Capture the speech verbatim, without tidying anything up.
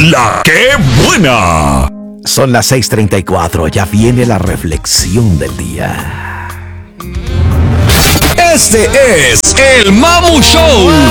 La que buena. Son las seis treinta y cuatro, ya viene la reflexión del día. Este es el Mamu Show.